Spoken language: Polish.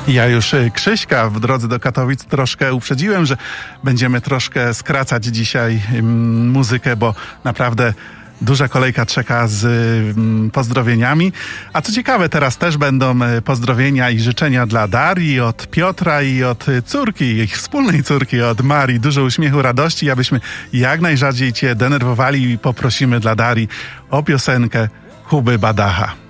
Ja już Krzyśka w drodze do Katowic troszkę uprzedziłem, że będziemy troszkę skracać dzisiaj muzykę, bo naprawdę duża kolejka czeka z pozdrowieniami. A co ciekawe, teraz też będą pozdrowienia i życzenia dla Darii, od Piotra i od córki, ich wspólnej córki, od Marii. Dużo uśmiechu, radości, abyśmy jak najrzadziej Cię denerwowali i poprosimy dla Darii o piosenkę Kuby Badacha.